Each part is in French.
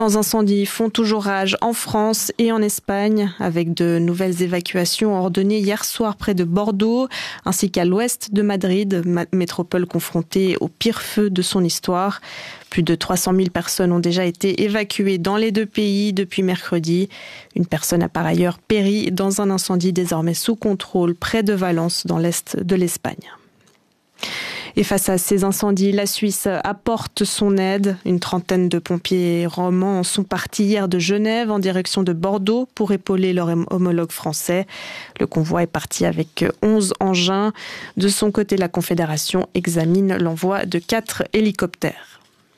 Les incendies font toujours rage en France et en Espagne, avec de nouvelles évacuations ordonnées hier soir près de Bordeaux, ainsi qu'à l'ouest de Madrid, métropole confrontée au pire feu de son histoire. Plus de 300 000 personnes ont déjà été évacuées dans les deux pays depuis mercredi. Une personne a par ailleurs péri dans un incendie désormais sous contrôle près de Valence, dans l'est de l'Espagne. Et face à ces incendies, la Suisse apporte son aide. Une trentaine de pompiers romans sont partis hier de Genève en direction de Bordeaux pour épauler leur homologue français. Le convoi est parti avec 11 engins. De son côté, la Confédération examine l'envoi de 4 hélicoptères.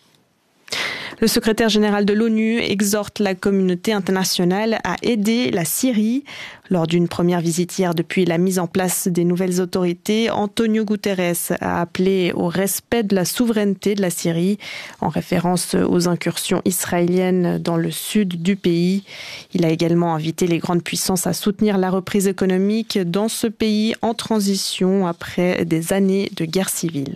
Le secrétaire général de l'ONU exhorte la communauté internationale à aider la Syrie. Lors d'une première visite hier depuis la mise en place des nouvelles autorités, Antonio Guterres a appelé au respect de la souveraineté de la Syrie, en référence aux incursions israéliennes dans le sud du pays. Il a également invité les grandes puissances à soutenir la reprise économique dans ce pays en transition après des années de guerre civile.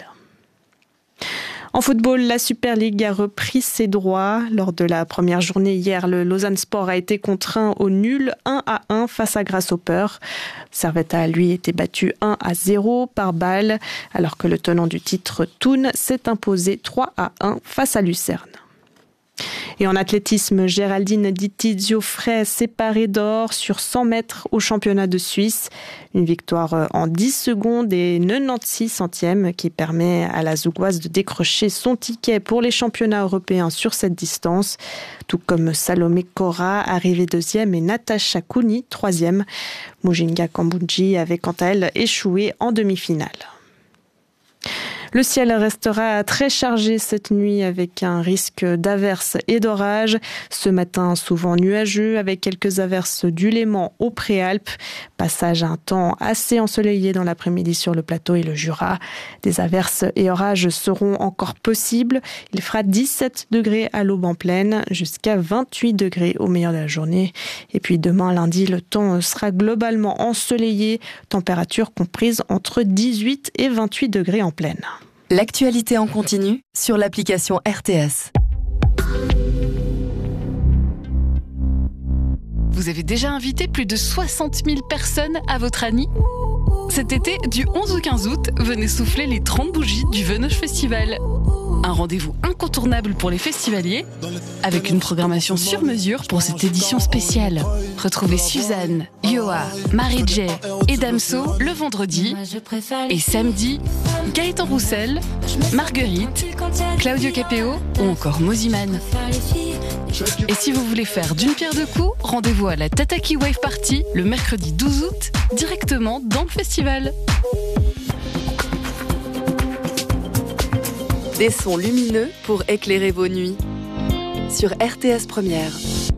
En football, la Super League a repris ses droits. Lors de la première journée hier, le Lausanne Sport a été contraint au nul 1-1 face à Grasshopper. Servette a, lui, été battu 1-0 par Bâle, alors que le tenant du titre Thun s'est imposé 3-1 face à Lucerne. Et en athlétisme, Géraldine Ditizio-Frey séparée d'or sur 100 mètres au championnat de Suisse. Une victoire en 10 secondes et 96 centièmes qui permet à la Zougoise de décrocher son ticket pour les championnats européens sur cette distance. Tout comme Salomé Kora, arrivée deuxième, et Natasha Kouni, troisième. Mujinga Kambundji avait quant à elle échoué en demi-finale. Le ciel restera très chargé cette nuit avec un risque d'averses et d'orages. Ce matin, souvent nuageux avec quelques averses du Léman aux Préalpes. Passage à un temps assez ensoleillé dans l'après-midi sur le plateau et le Jura. Des averses et orages seront encore possibles. Il fera 17 degrés à l'aube en plaine, jusqu'à 28 degrés au meilleur de la journée. Et puis demain, lundi, le temps sera globalement ensoleillé. Température comprise entre 18 et 28 degrés en plaine. L'actualité en continu sur l'application RTS. Vous avez déjà invité plus de 60 000 personnes à votre Annie ? Cet été, du 11 au 15 août, venez souffler les 30 bougies du Venoge Festival. Un rendez-vous incontournable pour les festivaliers, avec une programmation sur mesure pour cette édition spéciale. Retrouvez Suzanne, Yoa, Marie-J et Damso le vendredi, et samedi, Gaëtan Roussel, Marguerite, Claudio Capéo ou encore Moziman. Et si vous voulez faire d'une pierre deux coups, rendez-vous à la Tataki Wave Party le mercredi 12 août, directement dans le festival. Des sons lumineux pour éclairer vos nuits. Sur RTS Première.